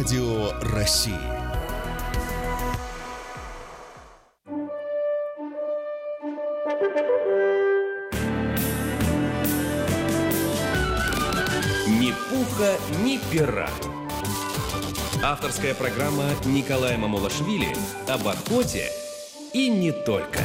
Радио России. Ни пуха, ни пера. Авторская программа Николая Мамулашвили об охоте и не только.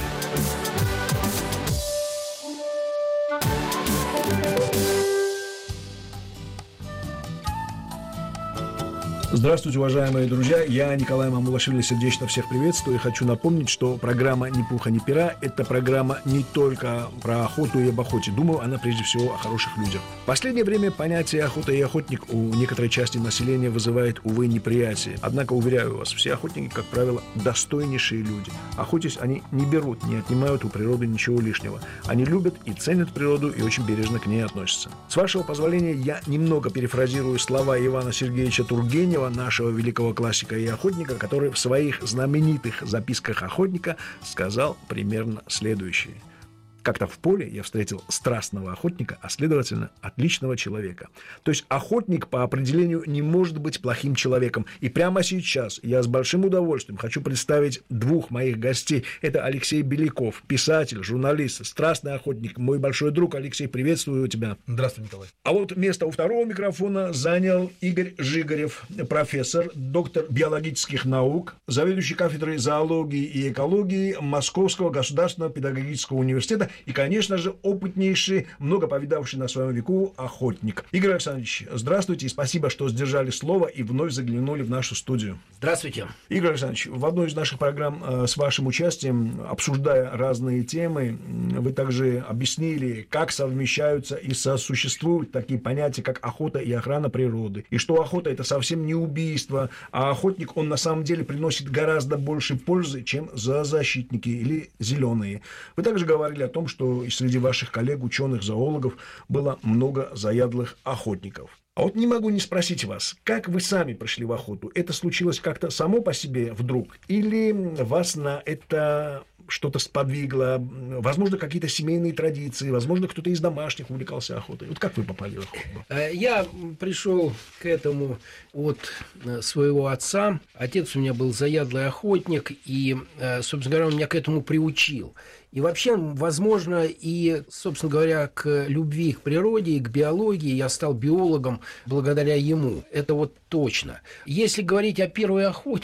Здравствуйте, уважаемые друзья, я Николай Мамулашвили, сердечно всех приветствую и хочу напомнить, что программа «Ни пуха, ни пера» – это программа не только про охоту и об охоте. Думаю, она прежде всего о хороших людях. В последнее время понятие «охота» и «охотник» у некоторой части населения вызывает, увы, неприятие. Однако, уверяю вас, все охотники, как правило, достойнейшие люди. Охотясь, они не берут, не отнимают у природы ничего лишнего. Они любят и ценят природу и очень бережно к ней относятся. С вашего позволения, я немного перефразирую слова Ивана Сергеевича Тургенева, нашего великого классика и охотника, который в своих знаменитых записках охотника сказал примерно следующее. Как-то в поле я встретил страстного охотника, а следовательно, отличного человека. То есть охотник по определению не может быть плохим человеком. И прямо сейчас я с большим удовольствием хочу представить двух моих гостей. Это Алексей Беляков, писатель, журналист, страстный охотник, мой большой друг. Алексей, приветствую тебя. Здравствуй, Николай. А вот место у второго микрофона занял Игорь Жигарев, профессор, доктор биологических наук, заведующий кафедрой зоологии и экологии Московского государственного педагогического университета и, конечно же, опытнейший, много повидавший на своем веку охотник. Игорь Александрович, здравствуйте и спасибо, что сдержали слово и вновь заглянули в нашу студию. Здравствуйте. Игорь Александрович, в одной из наших программ с вашим участием, обсуждая разные темы, вы также объяснили, как совмещаются и сосуществуют такие понятия, как охота и охрана природы. И что охота – это совсем не убийство, а охотник, он на самом деле приносит гораздо больше пользы, чем зоозащитники или зеленые. Вы также говорили о том, что и среди ваших коллег, ученых, зоологов, было много заядлых охотников. А вот не могу не спросить вас, как вы сами пришли в охоту? Это случилось как-то само по себе вдруг? Или вас на это что-то сподвигло? Возможно, какие-то семейные традиции? Возможно, кто-то из домашних увлекался охотой? Вот как вы попали в охоту? Я пришел к этому от своего отца. Отец у меня был заядлый охотник, и, собственно говоря, он меня к этому приучил. И вообще, возможно, и, собственно говоря, к любви к природе и к биологии я стал биологом благодаря ему. Это вот точно. Если говорить о первой охоте,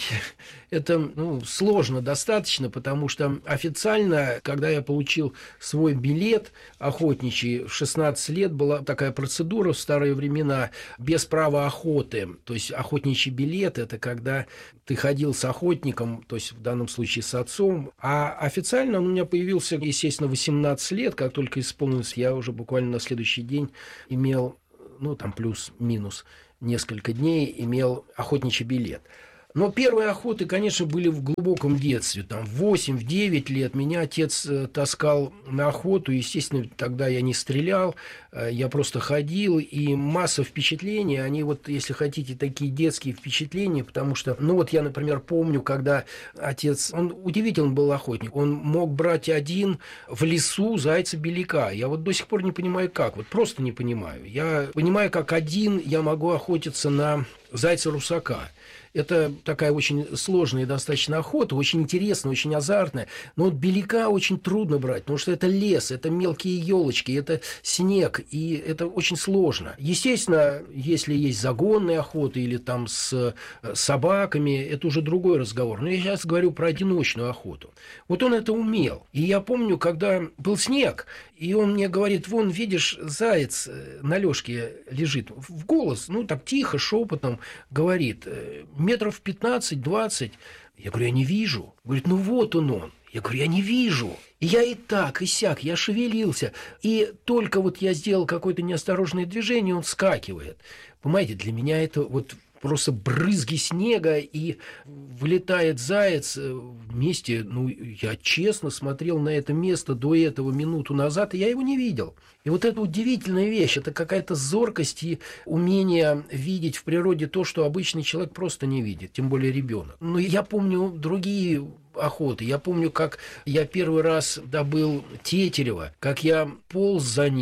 это сложно достаточно, потому что официально, когда я получил свой билет охотничий, в 16 лет была такая процедура в старые времена без права охоты. То есть охотничий билет – это когда ты ходил с охотником, то есть в данном случае с отцом, а официально он у меня появился, естественно, 18 лет, как только исполнилось, я уже буквально на следующий день имел, там плюс-минус несколько дней, имел охотничий билет. Но первые охоты, конечно, были в глубоком детстве. Там в 8-9 лет меня отец таскал на охоту. Естественно, тогда я не стрелял, я просто ходил. И масса впечатлений, они вот, если хотите, такие детские впечатления, потому что, я, например, помню, когда отец, он удивительный был охотник, он мог брать один в лесу зайца-беляка. Я вот до сих пор не понимаю, как, вот просто не понимаю. Я понимаю, как один я могу охотиться на зайца-русака. Это такая очень сложная достаточно охота, очень интересная, очень азартная. Но вот беляка очень трудно брать, потому что это лес, это мелкие елочки, это снег, и это очень сложно. Естественно, если есть загонная охота или там с собаками, это уже другой разговор. Но я сейчас говорю про одиночную охоту. Вот он это умел. И я помню, когда был снег, и он мне говорит: вон, видишь, заяц на лёжке лежит. В голос, так тихо, шепотом говорит: метров 15-20. Я говорю: я не вижу. Говорит: вот он. Я говорю: я не вижу. И я и так, и сяк, я шевелился. И только вот я сделал какое-то неосторожное движение, он вскакивает. Понимаете, для меня это вот просто брызги снега, и вылетает заяц вместе. Я честно смотрел на это место до этого минуту назад, и я его не видел. И вот это удивительная вещь, это какая-то зоркость и умение видеть в природе то, что обычный человек просто не видит, тем более ребенок. Но я помню другие охоты. Я помню, как я первый раз добыл тетерева, как я полз за ним,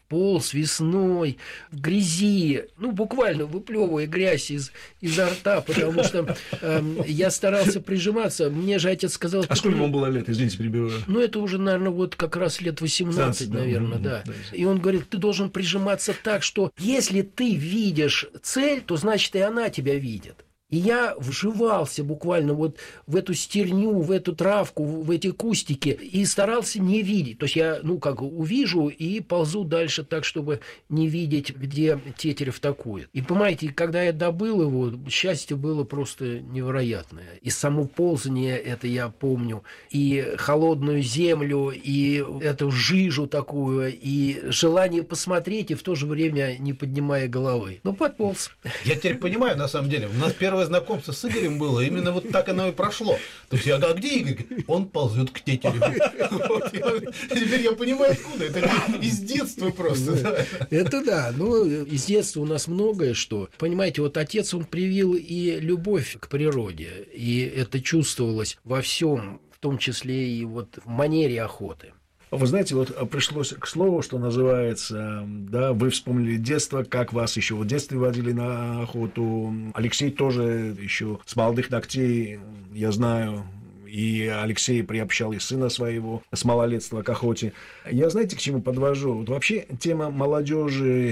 полз весной в грязи, ну, буквально выплевывая грязь изо рта, потому что я старался прижиматься. Мне же отец сказал... А сколько вам было лет, извините, перебиваю? Ну, это уже, наверное, вот как раз лет 18, наверное, да. И он говорит, ты должен прижиматься так, что если ты видишь цель, то значит и она тебя видит. И я вживался буквально вот в эту стерню, в эту травку, в эти кустики и старался не видеть. То есть я, ну, как увижу и ползу дальше так, чтобы не видеть, где Тетерев атакует. И, понимаете, когда я добыл его, счастье было просто невероятное. И само ползание это я помню, и холодную землю, и эту жижу такую, и желание посмотреть, и в то же время не поднимая головы. Ну, подполз. Я теперь понимаю, на самом деле, у нас первое знакомство с Игорем было, именно вот так оно и прошло. То есть я, а где Игорь? Он ползет к Тетереву. Теперь я понимаю, откуда. Это из детства просто. Это да. Ну, из детства у нас многое что. Понимаете, вот отец, он привил и любовь к природе, и это чувствовалось во всем, в том числе и вот в манере охоты. Вы знаете, вот пришлось к слову, что называется, да, вы вспомнили детство, как вас еще в детстве водили на охоту. Алексей тоже еще с молодых ногтей, я знаю, и Алексей приобщал и сына своего с малолетства к охоте. Я, знаете, к чему подвожу? Вот вообще тема молодежи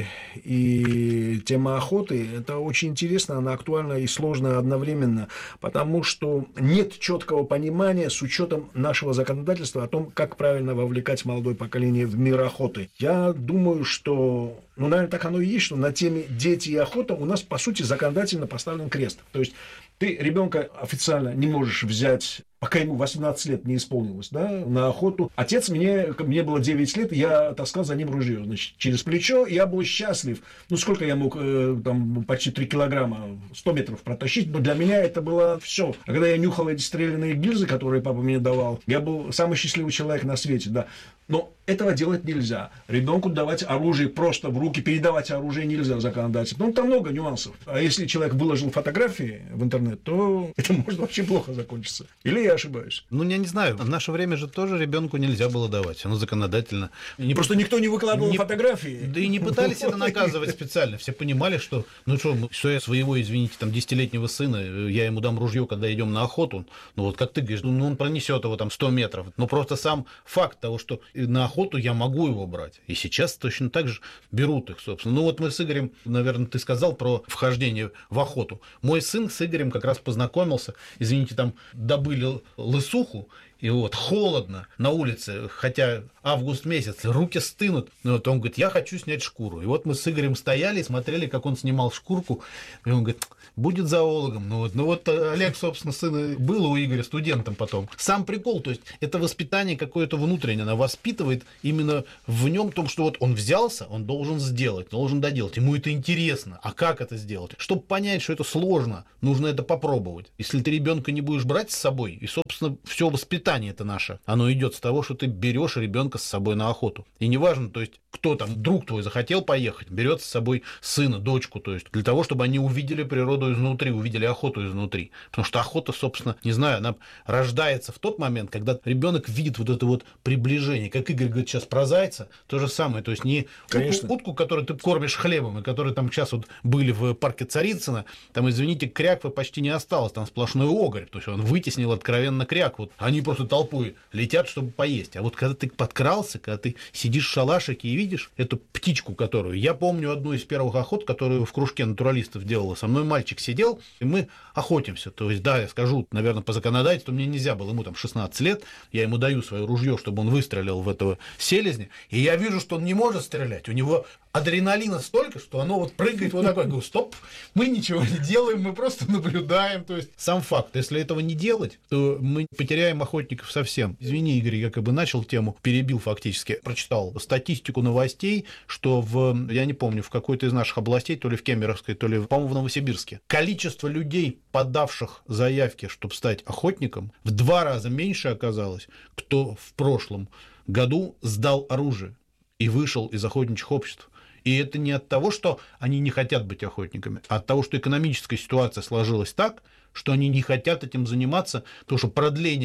и тема охоты – это очень интересно, она актуальна и сложна одновременно, потому что нет четкого понимания с учетом нашего законодательства о том, как правильно вовлекать молодое поколение в мир охоты. Я думаю, что, ну, наверное, так оно и есть, что на теме «дети и охота» у нас, по сути, законодательно поставлен крест. То есть ты ребенка официально не можешь взять, пока ему 18 лет не исполнилось, да, на охоту. Отец мне было 9 лет, я таскал за ним ружье, значит, через плечо, я был счастлив. Ну, сколько я мог, там, почти 3 килограмма, 100 метров протащить, но для меня это было все. А когда я нюхал эти стрелянные гильзы, которые папа мне давал, я был самый счастливый человек на свете, да. Но этого делать нельзя. Ребенку давать оружие просто в руки, передавать оружие нельзя законодательно. Ну, там много нюансов. А если человек выложил фотографии в интернет, то это может вообще плохо закончиться. Или я ошибаюсь? Ну, я не знаю. В наше время же тоже ребенку нельзя было давать. Оно законодательно. Просто никто не выкладывал фотографии. Да и не пытались это наказывать специально. Все понимали, что, ну что я своего, извините, там, 10-летнего сына, я ему дам ружье, когда идем на охоту. Ну, вот как ты говоришь, ну, он пронесет его там 100 метров. Но просто сам факт того, что на охоту я могу его брать. И сейчас точно так же берут их, собственно. Ну, вот мы с Игорем, наверное, ты сказал про вхождение в охоту. Мой сын с Игорем как раз познакомился. Извините, там добыли лысуху, и вот холодно на улице, хотя август месяц, руки стынут. Вот он говорит, я хочу снять шкуру. И вот мы с Игорем стояли, смотрели, как он снимал шкурку. И он говорит, будет зоологом. Ну вот Олег, собственно, сын был у Игоря студентом потом. Сам прикол, то есть это воспитание какое-то внутреннее, она воспитывает именно в нем том, что вот он взялся, он должен сделать, должен доделать. Ему это интересно. А как это сделать? Чтобы понять, что это сложно, нужно это попробовать. Если ты ребенка не будешь брать с собой, и, собственно, все воспитание это наше, оно идет с того, что ты берешь ребенка с собой на охоту. И неважно, то есть, кто там, друг твой захотел поехать, берет с собой сына, дочку, то есть, для того, чтобы они увидели природу изнутри, увидели охоту изнутри. Потому что охота, собственно, не знаю, она рождается в тот момент, когда ребенок видит вот это вот приближение. Как Игорь говорит сейчас про зайца, то же самое. То есть, не утку, которую ты кормишь хлебом, и которые там сейчас вот были в парке Царицына, там, извините, кряквы почти не осталось, там сплошной огорь. То есть, он вытеснил откровенно кряк. Вот они просто толпой летят, чтобы поесть. А вот когда ты подкрался, когда ты сидишь в шалашике и видишь эту птичку, которую... Я помню одну из первых охот, которую в кружке натуралистов делала. Со мной мальчик сидел, и мы охотимся. То есть, да, я скажу, наверное, по законодательству мне нельзя было. Ему там 16 лет, я ему даю свое ружье, чтобы он выстрелил в этого селезня, и я вижу, что он не может стрелять. У него адреналина столько, что оно вот прыгает вот такое. Я говорю, стоп, мы ничего не делаем, мы просто наблюдаем. То есть, сам факт, если этого не делать, то мы потеряем охотников совсем. Извини, Игорь, я как бы начал тему, перебил фактически. Прочитал статистику новостей, что я не помню, в какой-то из наших областей, то ли в Кемеровской, то ли, по-моему, в Новосибирске, количество людей, подавших заявки, чтобы стать охотником, в 2 раза меньше оказалось, кто в прошлом году сдал оружие и вышел из охотничьих обществ. И это не от того, что они не хотят быть охотниками, а от того, что экономическая ситуация сложилась так, что они не хотят этим заниматься, потому что продление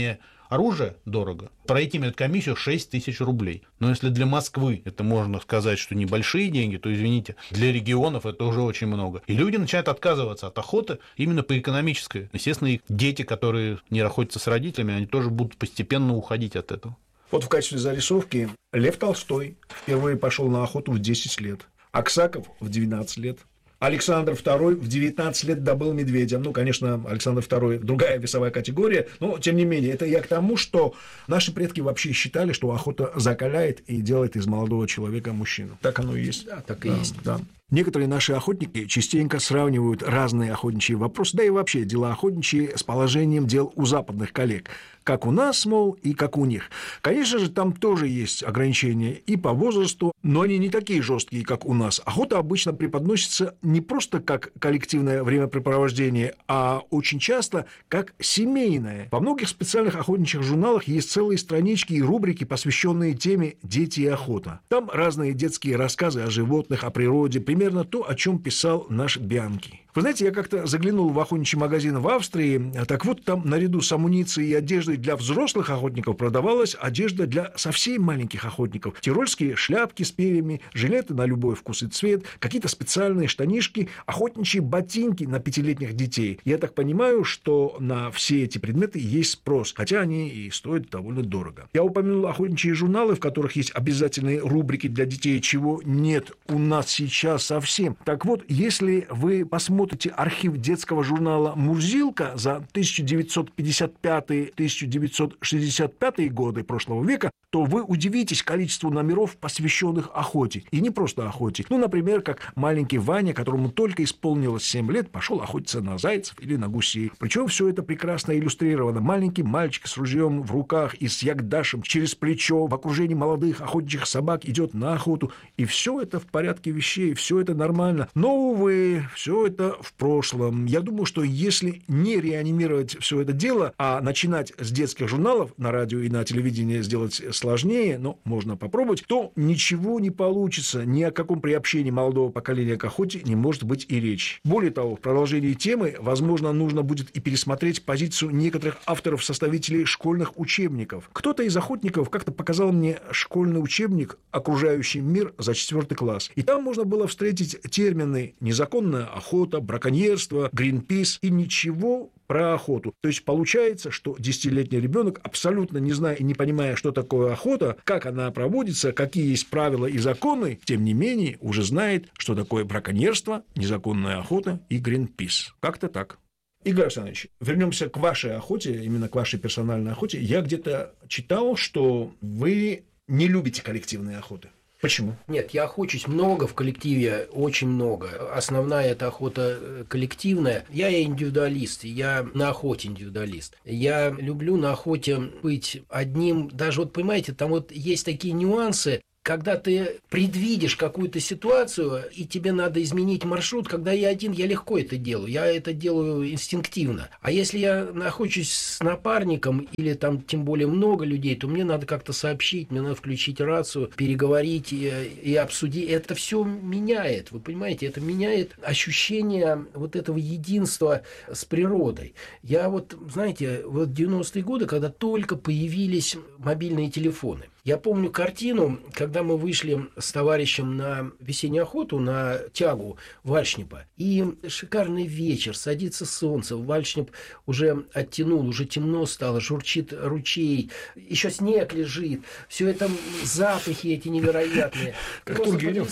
оружие дорого. Пройти медкомиссию 6 тысяч рублей. Но если для Москвы это можно сказать, что небольшие деньги, то, извините, для регионов это уже очень много. И люди начинают отказываться от охоты именно по экономической. Естественно, их дети, которые не охотятся с родителями, они тоже будут постепенно уходить от этого. Вот в качестве зарисовки Лев Толстой впервые пошел на охоту в 10 лет, Аксаков в 12 лет, Александр II в 19 лет добыл медведя. Ну, конечно, Александр II другая весовая категория, но, тем не менее, это я к тому, что наши предки вообще считали, что охота закаляет и делает из молодого человека мужчину. Так оно и есть. Да, так и есть. Да. Некоторые наши охотники частенько сравнивают разные охотничьи вопросы, да и вообще дела охотничьи с положением дел у западных коллег. Как у нас, мол, и как у них. Конечно же, там тоже есть ограничения и по возрасту, но они не такие жесткие, как у нас. Охота обычно преподносится не просто как коллективное времяпрепровождение, а очень часто как семейное. Во многих специальных охотничьих журналах есть целые странички и рубрики, посвященные теме «Дети и охота». Там разные детские рассказы о животных, о природе, примерно то, о чем писал наш Бианки. Вы знаете, я как-то заглянул в охотничий магазин в Австрии, так вот там наряду с амуницией и одеждой для взрослых охотников продавалась одежда для совсем маленьких охотников. Тирольские шляпки с перьями, жилеты на любой вкус и цвет, какие-то специальные штанишки, охотничьи ботинки на 5-летних детей. Я так понимаю, что на все эти предметы есть спрос, хотя они и стоят довольно дорого. Я упомянул охотничьи журналы, в которых есть обязательные рубрики для детей, чего нет у нас сейчас совсем. Так вот, если вы посмотрите архив детского журнала «Мурзилка» за 1955-1965 годы прошлого века, то вы удивитесь количеству номеров, посвященных охоте. И не просто охоте. Ну, например, как маленький Ваня, которому только исполнилось 7 лет, пошел охотиться на зайцев или на гусей. Причем все это прекрасно иллюстрировано. Маленький мальчик с ружьем в руках и с ягдашем через плечо в окружении молодых охотничьих собак идет на охоту. И все это в порядке вещей, все это нормально. Но, увы, все это в прошлом. Я думаю, что если не реанимировать все это дело, а начинать с детских журналов, на радио и на телевидении сделать сложнее, но можно попробовать, то ничего не получится. Ни о каком приобщении молодого поколения к охоте не может быть и речи. Более того, в продолжении темы, возможно, нужно будет и пересмотреть позицию некоторых авторов-составителей школьных учебников. Кто-то из охотников как-то показал мне школьный учебник «Окружающий мир» за 4 класс. И там можно было встретить термины «незаконная охота», «браконьерство», «Гринпис» и ничего про охоту. То есть получается, что 10-летний ребенок, абсолютно не зная и не понимая, что такое охота, как она проводится, какие есть правила и законы, тем не менее уже знает, что такое браконьерство, незаконная охота и Гринпис. Как-то так. Игорь Александрович, вернемся к вашей охоте, именно к вашей персональной охоте. Я где-то читал, что вы не любите коллективные охоты. Почему? Нет, я охочусь много в коллективе, очень много. Основная это охота коллективная. Я индивидуалист, я на охоте индивидуалист. Я люблю на охоте быть одним. Даже вот понимаете, там вот есть такие нюансы. Когда ты предвидишь какую-то ситуацию, и тебе надо изменить маршрут, когда я один, я легко это делаю. Я это делаю инстинктивно. А если я охочусь с напарником, или там тем более много людей, то мне надо как-то сообщить, мне надо включить рацию, переговорить и обсудить. Это все меняет, вы понимаете, это меняет ощущение вот этого единства с природой. Я вот, знаете, вот 90-е годы, когда только появились мобильные телефоны, я помню картину, когда мы вышли с товарищем на весеннюю охоту, на тягу Вальшнепа, и шикарный вечер, садится солнце, Вальшнеп уже оттянул, уже темно стало, журчит ручей, еще снег лежит, все это запахи эти невероятные. Как Тургенев.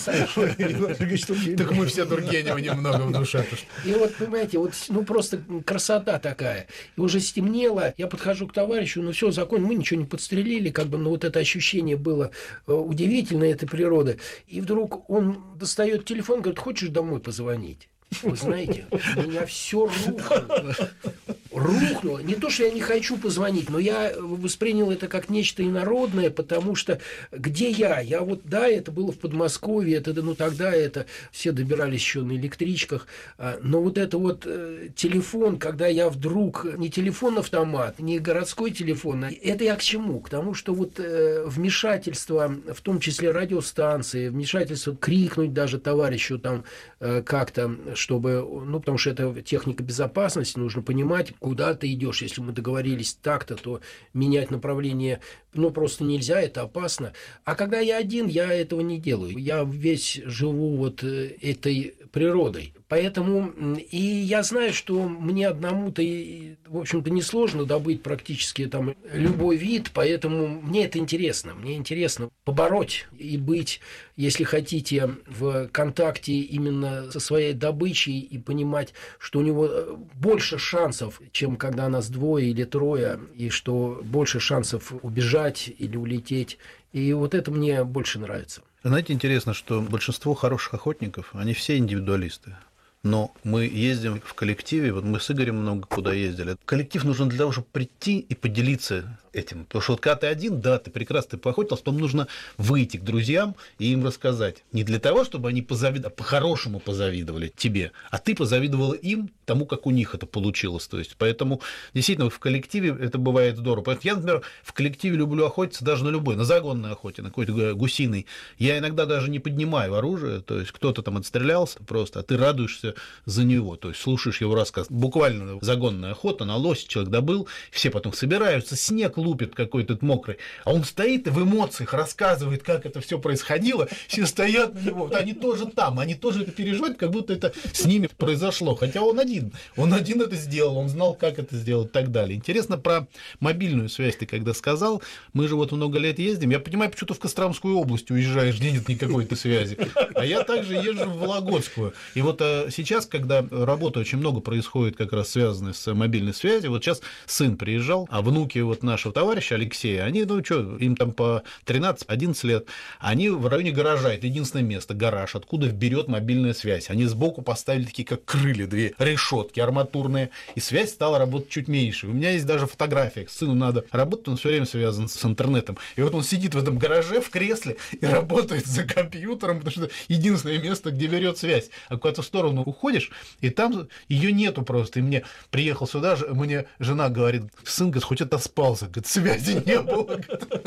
Так мы все Тургеневы немного в душе. И вот, понимаете, вот, ну просто красота такая. И уже стемнело, я подхожу к товарищу, ну все, закончено, мы ничего не подстрелили, как бы, но вот это ощущение было удивительное этой природы. И вдруг он достает телефон, говорит: хочешь домой позвонить? Вы знаете, у меня все рухнуло. Рухнуло. Не то, что я не хочу позвонить, но я воспринял это как нечто инородное, потому что где я? Я вот, да, это было в Подмосковье, это, ну, тогда это все добирались еще на электричках, но вот это вот телефон, когда я вдруг, не телефон-автомат, не городской телефон, это я к чему? К тому, что вот вмешательство, в том числе радиостанции, вмешательство, крикнуть даже товарищу там как-то, чтобы, ну, потому что это техника безопасности, нужно понимать, куда ты идешь. Если мы договорились так-то, то менять направление просто нельзя, это опасно. А когда я один, я этого не делаю. Я весь живу вот этой природой. Поэтому и я знаю, что мне одному-то, в общем-то, несложно добыть практически там любой вид, поэтому мне это интересно. Мне интересно побороть и быть, если хотите, в контакте именно со своей добычей и понимать, что у него больше шансов, чем когда нас двое или трое, и что больше шансов убежать или улететь. И вот это мне больше нравится. Знаете, интересно, что большинство хороших охотников, они все индивидуалисты. Но мы ездим в коллективе, вот мы с Игорем много куда ездили. Коллектив нужен для того, чтобы прийти и поделиться этим. Потому что вот когда ты один, да, ты прекрасно поохотился, потом нужно выйти к друзьям и им рассказать. Не для того, чтобы они позавидовали, а по-хорошему позавидовали тебе, а ты позавидовала им тому, как у них это получилось. То есть, поэтому действительно в коллективе это бывает здорово. Поэтому я, например, в коллективе люблю охотиться даже на любой, на загонной охоте, на какой-то гусиной. Я иногда даже не поднимаю оружие, то есть кто-то там отстрелялся просто, а ты радуешься за него, то есть слушаешь его рассказ. Буквально загонная охота, на лось человек добыл, все потом собираются, снег лупит какой-то мокрый, а он стоит и в эмоциях рассказывает, как это все происходило, все стоят на него, вот они тоже там, они тоже это переживают, как будто это с ними произошло, хотя он один это сделал, он знал, как это сделать и так далее. Интересно про мобильную связь ты когда сказал, мы же вот много лет ездим, я понимаю, почему ты в Костромскую область уезжаешь, где нет никакой-то связи, а я также езжу в Вологодскую, и вот сейчас, когда работа очень много происходит, как раз связанная с мобильной связью, вот сейчас сын приезжал, а внуки вот нашего товарища Алексея, они, им там по 13-11 лет, они в районе гаража, это единственное место, гараж, откуда берет мобильная связь. Они сбоку поставили такие, как крылья, две решетки арматурные, и связь стала работать чуть меньше. У меня есть даже фотография, сыну надо работать, он все время связан с интернетом. И вот он сидит в этом гараже, в кресле, и работает за компьютером, потому что единственное место, где берет связь. А куда-то в сторону уходишь, и там ее нету просто. И мне приехал сюда, мне жена говорит, сын, говорит, хоть отоспался, говорит, связи не было,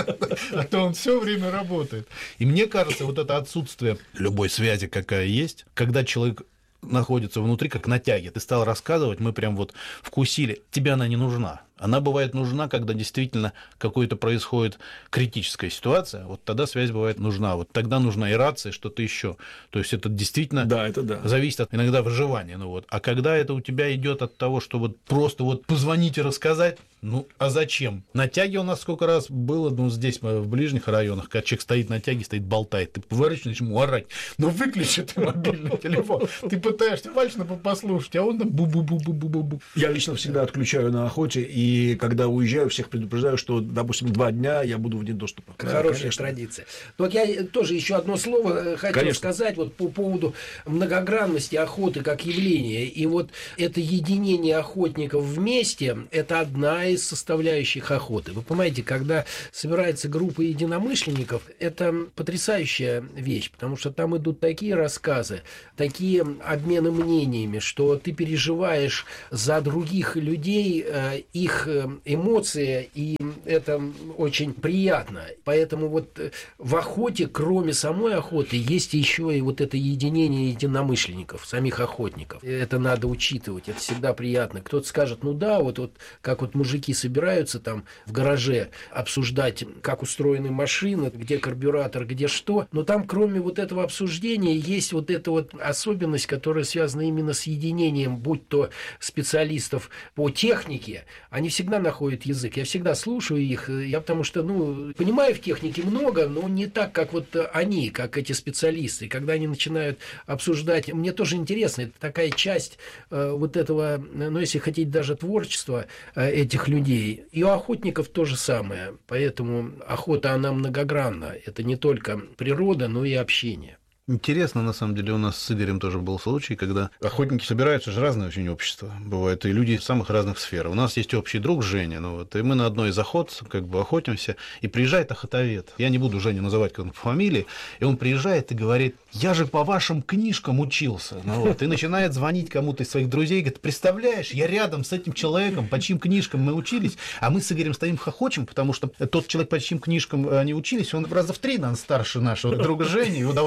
а то он все время работает. И мне кажется, вот это отсутствие любой связи, какая есть, когда человек находится внутри, как на тяге, ты стал рассказывать, мы прям вот вкусили, тебе она не нужна. Она бывает нужна, когда действительно какой-то происходит критическая ситуация, вот тогда связь бывает нужна, вот тогда нужна и рация, что-то еще. То есть это действительно зависит от иногда выживания. А когда это у тебя идет от того, что вот просто вот позвонить и рассказать, а зачем? На тяге у нас сколько раз было, здесь в ближних районах, когда человек стоит на тяге, стоит, болтает, ты поворачиваешь, ему орать, выключи ты мобильный телефон, ты пытаешься вальсно послушать, а он там бу-бу-бу-бу-бу-бу. Я лично всегда отключаю на охоте, и когда уезжаю, всех предупреждаю, что, допустим, 2 дня я буду вне доступа. Хорошая традиция. Вот я тоже еще одно слово хотел сказать вот по поводу многогранности охоты как явления. И вот это единение охотников вместе – это одна из составляющих охоты. Вы понимаете, когда собирается группа единомышленников, это потрясающая вещь, потому что там идут такие рассказы, такие обмены мнениями, что ты переживаешь за других людей, их эмоции, и это очень приятно. Поэтому вот в охоте, кроме самой охоты, есть еще и вот это единение единомышленников, самих охотников. Это надо учитывать, это всегда приятно. Кто-то скажет, вот как вот мужики собираются там в гараже обсуждать, как устроены машины, где карбюратор, где что, но там кроме вот этого обсуждения есть вот эта вот особенность, которая связана именно с единением, будь то специалистов по технике, они всегда находят язык. Я всегда слушаю их, потому что, понимаю в технике много, но не так, как вот они, как эти специалисты. И когда они начинают обсуждать, мне тоже интересно, это такая часть вот этого, если хотите, даже творчества этих людей. И у охотников то же самое. Поэтому охота, она многогранна. Это не только природа, но и общение. Интересно, на самом деле, у нас с Игорем тоже был случай, когда охотники собираются же разные очень общества. Бывают и люди из самых разных сфер. У нас есть общий друг Женя, и мы на одной из охот охотимся, и приезжает охотовед. Я не буду Женю называть как по фамилии, и он приезжает и говорит, я же по вашим книжкам учился. И начинает звонить кому-то из своих друзей, говорит, представляешь, я рядом с этим человеком, по чьим книжкам мы учились, а мы с Игорем стоим хохочем, потому что тот человек, по чьим книжкам они учились, он раза в 3, наверное, старше нашего друга Жени, его давно нет,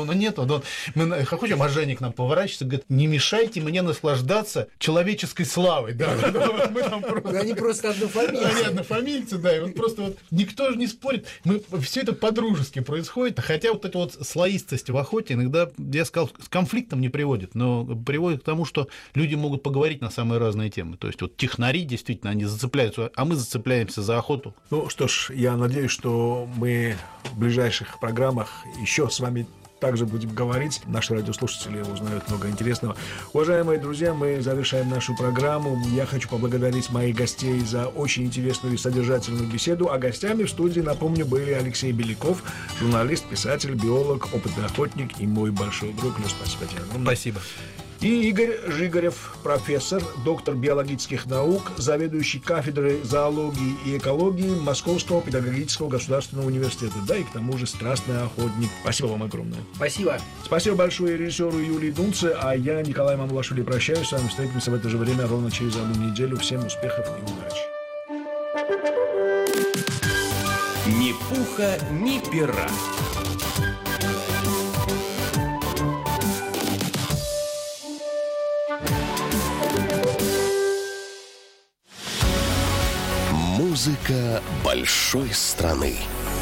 Мы хохочем, а Женя к нам поворачивается, говорит, не мешайте мне наслаждаться человеческой славой. Они просто однофамильцы. Они однофамильцы, да, и вот просто вот никто же не спорит. Все это по-дружески происходит, хотя вот эта вот слоистость в охоте иногда, я сказал, с конфликтом не приводит, но приводит к тому, что люди могут поговорить на самые разные темы. То есть вот технари действительно, они зацепляются, а мы зацепляемся за охоту. Ну что ж, я надеюсь, что мы в ближайших программах еще с вами также будем говорить. Наши радиослушатели узнают много интересного. Уважаемые друзья, мы завершаем нашу программу. Я хочу поблагодарить моих гостей за очень интересную и содержательную беседу. А гостями в студии, напомню, были Алексей Беляков, журналист, писатель, биолог, опытный охотник и мой большой друг. Ну, спасибо тебе огромное. Спасибо. И Игорь Жигарев, профессор, доктор биологических наук, заведующий кафедрой зоологии и экологии Московского педагогического государственного университета. Да, и к тому же страстный охотник. Спасибо вам огромное. Спасибо. Спасибо большое режиссеру Юлии Дунце, а я, Николай Мамулашвили, прощаюсь с вами. Встретимся в это же время ровно через одну неделю. Всем успехов и удачи. Ни пуха, ни пера. Музыка большой страны.